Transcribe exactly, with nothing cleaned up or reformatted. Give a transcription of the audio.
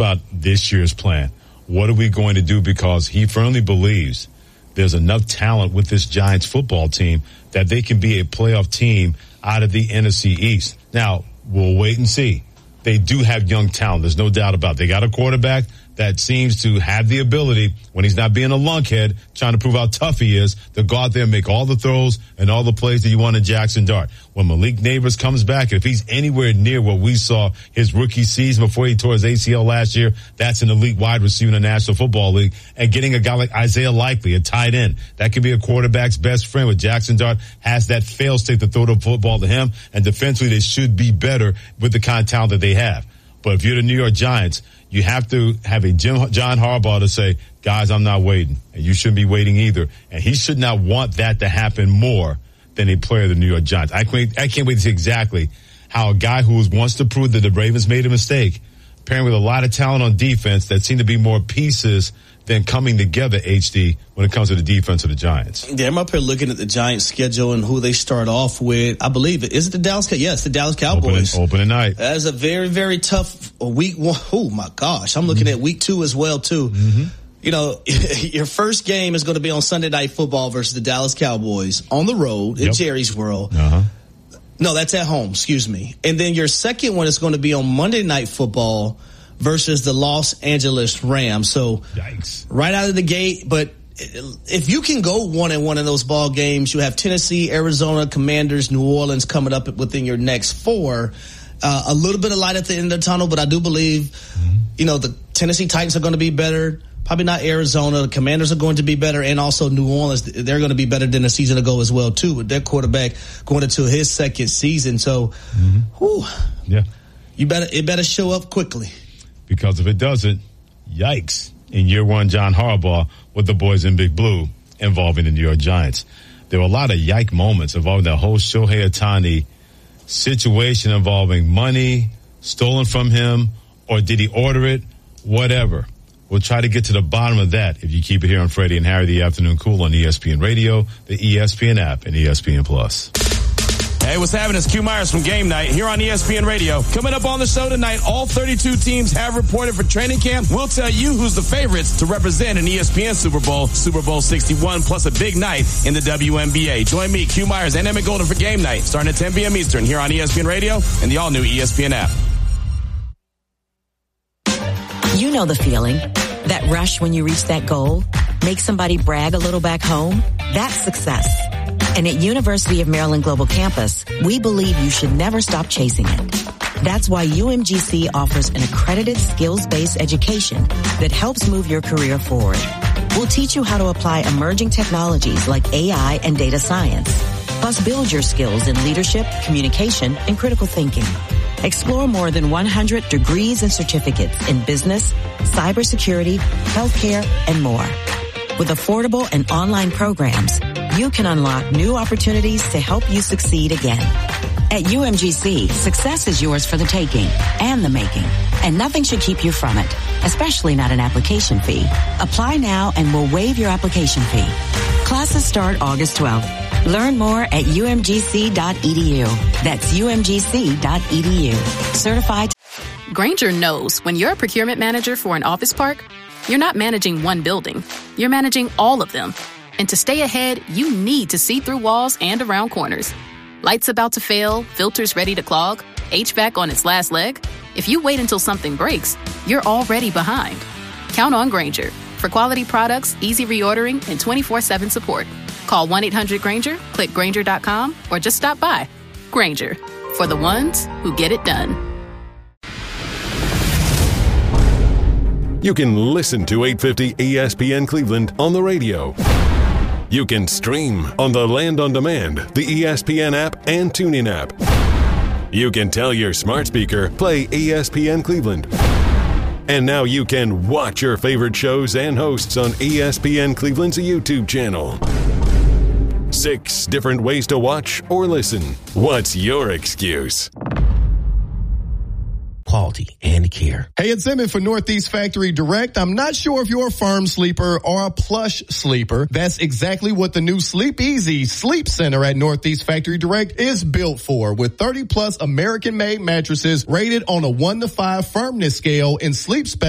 about this year's plan. What are we going to do? Because he firmly believes there's enough talent with this Giants football team that they can be a playoff team out of the N F C East. Now, we'll wait and see. They do have young talent. There's no doubt about it. They got a quarterback that seems to have the ability, when he's not being a lunkhead, trying to prove how tough he is, to go out there and make all the throws and all the plays that you want in Jackson Dart. When Malik Neighbors comes back, if he's anywhere near what we saw his rookie season before he tore his A C L last year, that's an elite wide receiver in the National Football League. And getting a guy like Isaiah Likely, a tight end, that could be a quarterback's best friend. With Jackson Dart has that fail-safe to throw the football to him, and defensively they should be better with the kind of talent that they have. But if you're the New York Giants, you have to have a Jim, John Harbaugh to say, guys, I'm not waiting. And you shouldn't be waiting either. And he should not want that to happen more than a player of the New York Giants. I can't, I can't wait to see exactly how a guy who wants to prove that the Ravens made a mistake, pairing with a lot of talent on defense that seem to be more pieces than coming together, H D, when it comes to the defense of the Giants. Yeah, I'm up here looking at the Giants' schedule and who they start off with. I believe it. Is it the Dallas Cowboys? Yes, the Dallas Cowboys. Opening, opening night. That is a very, very tough week one. Oh, my gosh. I'm looking mm-hmm. at week two as well, too. Mm-hmm. You know, your first game is going to be on Sunday Night Football versus the Dallas Cowboys on the road yep. in Jerry's World. Uh-huh. No, that's at home. Excuse me. And then your second one is going to be on Monday Night Football versus the Los Angeles Rams. So, yikes. Right out of the gate. But if you can go one and one in those ball games, you have Tennessee, Arizona, Commanders, New Orleans coming up within your next four. Uh, a little bit of light at the end of the tunnel, but I do believe, mm-hmm. you know, the Tennessee Titans are going to be better. Probably not Arizona. The Commanders are going to be better, and also New Orleans. They're going to be better than a season ago as well, too, with their quarterback going into his second season. So, mm-hmm. whew, yeah, you better it better show up quickly. Because if it doesn't, yikes, in year one, John Harbaugh with the boys in Big Blue involving the New York Giants. There were a lot of yike moments involving the whole Shohei Ohtani situation involving money stolen from him, or did he order it? Whatever. We'll try to get to the bottom of that if you keep it here on Freddie and Harry, the Afternoon Cool on E S P N Radio, the E S P N app, and E S P N Plus. Hey, what's happening? It's Q Myers from Game Night here on E S P N Radio. Coming up on the show tonight, all thirty-two teams have reported for training camp. We'll tell you who's the favorites to represent an E S P N Super Bowl, Super Bowl sixty-one, plus a big night in the W N B A. Join me, Q Myers, and Emmett Golden for Game Night, starting at ten p.m. Eastern here on E S P N Radio and the all-new E S P N app. You know the feeling. That rush when you reach that goal, make somebody brag a little back home. That's success. And at University of Maryland Global Campus, we believe you should never stop chasing it. That's why U M G C offers an accredited skills-based education that helps move your career forward. We'll teach you how to apply emerging technologies like A I and data science, plus build your skills in leadership, communication, and critical thinking. Explore more than one hundred degrees and certificates in business, cybersecurity, healthcare, and more. With affordable and online programs, you can unlock new opportunities to help you succeed again. At U M G C, success is yours for the taking and the making, and nothing should keep you from it, especially not an application fee. Apply now and we'll waive your application fee. Classes start August twelfth. Learn more at U M G C dot E D U. That's U M G C dot E D U. Certified. Grainger knows when you're a procurement manager for an office park, you're not managing one building. You're managing all of them. And to stay ahead, you need to see through walls and around corners. Lights about to fail, filters ready to clog, H V A C on its last leg. If you wait until something breaks, you're already behind. Count on Grainger for quality products, easy reordering, and twenty-four seven support. Call one eight hundred Grainger, click Grainger dot com, or just stop by. Grainger, for the ones who get it done. You can listen to eight fifty E S P N Cleveland on the radio. You can stream on the Land on Demand, the E S P N app, and TuneIn app. You can tell your smart speaker, play E S P N Cleveland. And now you can watch your favorite shows and hosts on E S P N Cleveland's YouTube channel. Six different ways to watch or listen. What's your excuse? Quality and care. Hey, it's Emmett for Northeast Factory Direct. I'm not sure if you're a firm sleeper or a plush sleeper. That's exactly what the new Sleep Easy Sleep Center at Northeast Factory Direct is built for, with thirty plus American-made mattresses rated on a one to five firmness scale in sleep space.